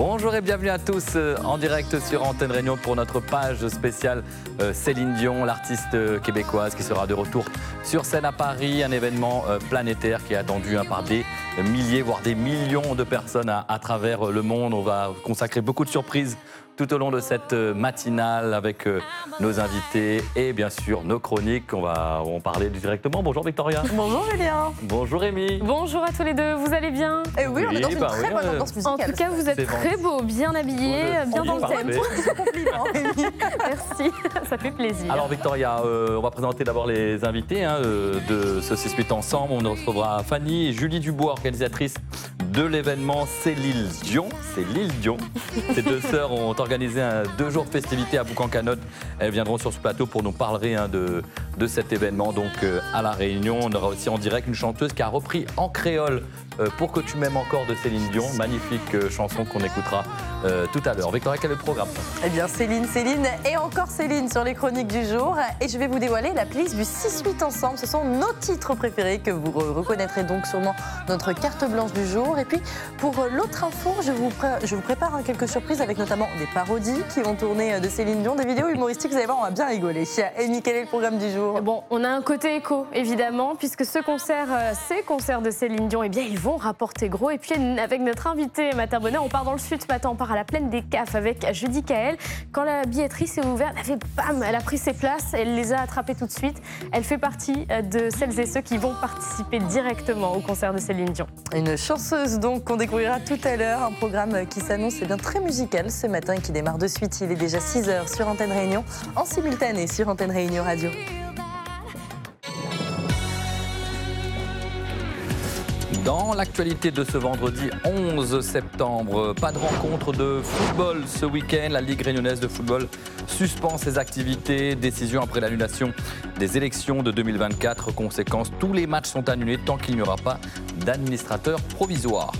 Bonjour et bienvenue à tous en direct sur Antenne Réunion pour notre page spéciale Céline Dion, l'artiste québécoise qui sera de retour sur scène à Paris. Un événement planétaire qui est attendu par des milliers, voire des millions de personnes à travers le monde. On va consacrer beaucoup de surprises tout au long de cette matinale avec nos invités et bien sûr nos chroniques. On va en parler directement. Bonjour Victoria. Bonjour Julien. Bonjour Rémi. Bonjour à tous les deux, vous allez bien? Et oui, on est dans une très bonne ambiance musicale. En tout cas, vous êtes très beaux, bien habillés, bien dans le thème. Compliment, Rémi. Merci, ça fait plaisir. Alors Victoria, on va présenter d'abord les invités de ce 6-8 ensemble. On recevra Fanny et Julie Dubois, organisatrices de l'événement C'est l'île Dion. C'est l'île Dion. Ces deux sœurs ont organisé 2 jours de festivités à Boucan-Canotte. Elles viendront sur ce plateau pour nous parler de cet événement. Donc à La Réunion, on aura aussi en direct une chanteuse qui a repris en créole Pour que tu m'aimes encore de Céline Dion. Magnifique chanson qu'on écoutera tout à l'heure. Victoria, quel est le programme? Eh bien Céline et encore Céline sur les chroniques du jour. Et je vais vous dévoiler la playlist du 6-8 ensemble. Ce sont nos titres préférés que vous reconnaîtrez donc sûrement notre carte blanche du jour. Et puis pour l'autre info, je vous prépare quelques surprises avec notamment des parodies qui vont tourner de Céline Dion, des vidéos humoristiques, vous allez voir, on va bien rigoler. Et quel est le programme du jour? Bon, on a un côté écho, évidemment, puisque ces concerts de Céline Dion, eh bien, ils vont rapporter gros. Et puis, avec notre invité, Matin Bonheur, on part dans le sud ce matin, on part à la plaine des CAF avec Judy Kael. Quand la billetterie s'est ouverte, elle a pris ses places, elle les a attrapées tout de suite. Elle fait partie de celles et ceux qui vont participer directement au concert de Céline Dion. Une chanceuse donc qu'on découvrira tout à l'heure, un programme qui s'annonce bien très musical ce matin et qui démarre de suite. Il est déjà 6h sur Antenne Réunion, en simultané sur Antenne Réunion Radio. Dans l'actualité de ce vendredi 11 septembre, pas de rencontre de football ce week-end. La Ligue réunionnaise de football suspend ses activités. Décision après l'annulation des élections de 2024. Conséquence, tous les matchs sont annulés tant qu'il n'y aura pas d'administrateur provisoire.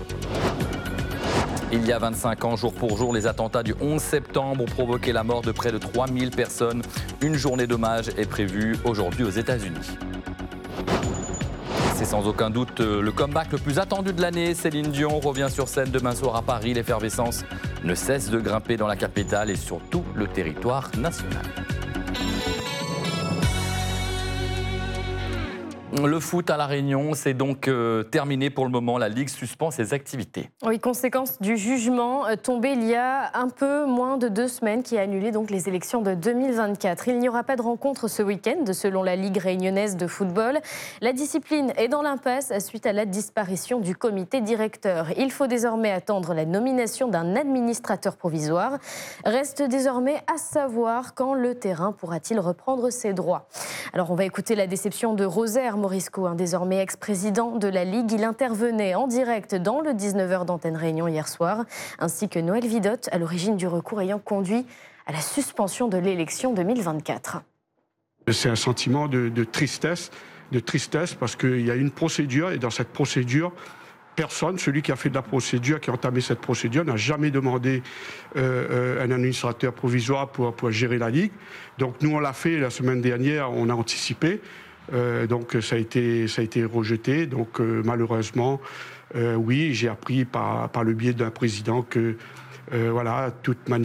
Il y a 25 ans, jour pour jour, les attentats du 11 septembre ont provoqué la mort de près de 3000 personnes. Une journée d'hommage est prévue aujourd'hui aux États-Unis. C'est sans aucun doute le comeback le plus attendu de l'année. Céline Dion revient sur scène demain soir à Paris. L'effervescence ne cesse de grimper dans la capitale et sur tout le territoire national. Le foot à La Réunion, c'est donc terminé pour le moment. La Ligue suspend ses activités. Oui, conséquence du jugement tombé il y a un peu moins de 2 semaines qui a annulé donc les élections de 2024. Il n'y aura pas de rencontre ce week-end selon la Ligue réunionnaise de football. La discipline est dans l'impasse suite à la disparition du comité directeur. Il faut désormais attendre la nomination d'un administrateur provisoire. Reste désormais à savoir quand le terrain pourra-t-il reprendre ses droits. Alors on va écouter la déception de Rosaire Morisco, désormais ex-président de la Ligue. Il intervenait en direct dans le 19h d'Antenne Réunion hier soir, ainsi que Noël Vidotte, à l'origine du recours ayant conduit à la suspension de l'élection 2024. C'est un sentiment de tristesse parce qu'il y a une procédure et dans cette procédure, personne, celui qui a fait de la procédure, qui a entamé cette procédure, n'a jamais demandé un administrateur provisoire pour gérer la Ligue. Donc nous, on l'a fait la semaine dernière, on a anticipé. Donc ça a été rejeté. Donc malheureusement, oui, j'ai appris par le biais d'un président que toute